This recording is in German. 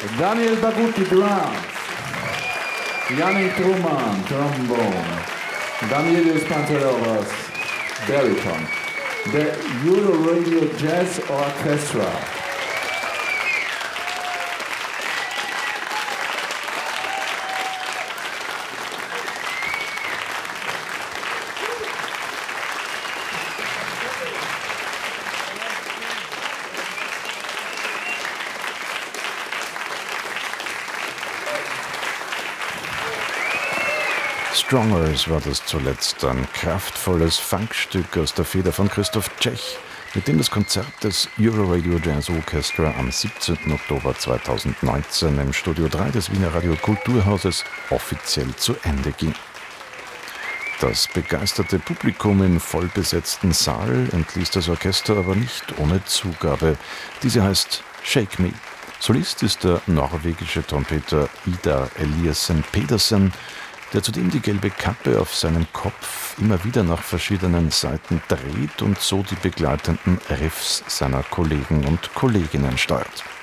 Daniel Bagutti, drums. Yannick Truman, trombone. Danielius Panterovas, baritone. The Euro Radio Jazz Orchestra. Strongers war das zuletzt, ein kraftvolles Funkstück aus der Feder von Christoph Tschech, mit dem das Konzert des Euro Radio Jazz Orchestra am 17. Oktober 2019 im Studio 3 des Wiener Radio Kulturhauses offiziell zu Ende ging. Das begeisterte Publikum im vollbesetzten Saal entließ das Orchester aber nicht ohne Zugabe. Diese heißt Shake Me. Solist ist der norwegische Trompeter Idar Eliassen Pedersen, der zudem die gelbe Kappe auf seinem Kopf immer wieder nach verschiedenen Seiten dreht und so die begleitenden Riffs seiner Kollegen und Kolleginnen steuert.